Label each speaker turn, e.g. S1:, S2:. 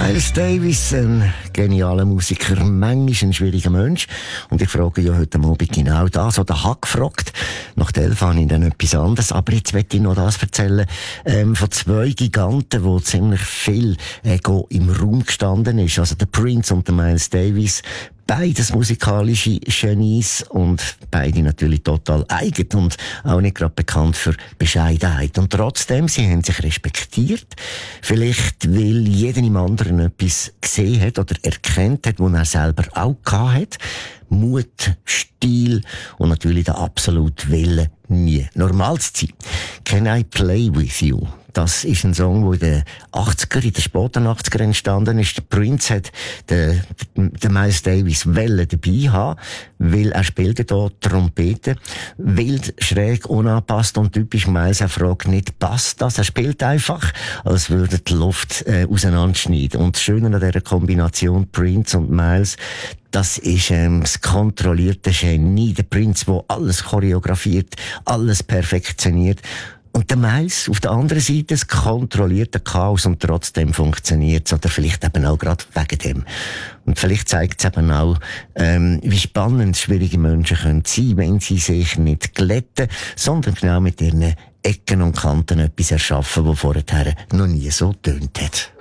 S1: Miles Davis, ein genialer Musiker, manchmal ein schwieriger Mensch. Und ich frage ja heute Abend genau das, oder habe gefragt. Nach der 11 habe ich dann etwas anderes. Aber jetzt möchte ich noch das erzählen, von zwei Giganten, wo ziemlich viel Ego im Raum gestanden ist. Also der Prince und der Miles Davis. Beides musikalische Genies und beide natürlich total eigen und auch nicht gerade bekannt für Bescheidenheit. Und trotzdem, sie haben sich respektiert. Vielleicht, weil jeder im anderen etwas gesehen hat oder erkannt hat, was er selber auch gehabt hat. Mut, Stil und natürlich der absolute Wille, nie normal zu sein. Can I Play With You? Das ist ein Song, der in den 80er, in den späten 80er entstanden ist. Der Prince hat den Miles Davis dabei haben, weil er spielte da Trompete. Wild, schräg, unangepasst und typisch Miles. Er fragt nicht, passt das? Er spielt einfach, als würde die Luft auseinanderschneiden. Und das Schöne an dieser Kombination Prince und Miles, das ist das kontrollierte Genie. Der Prince, der alles choreografiert, alles perfektioniert. Und der Miles auf der anderen Seite, das kontrollierte Chaos und trotzdem funktioniert es. Oder vielleicht eben auch gerade wegen dem. Und vielleicht zeigt es eben auch, wie spannend schwierige Menschen können sein, wenn sie sich nicht glätten, sondern genau mit ihren Ecken und Kanten etwas erschaffen, was vorher noch nie so tönt hat.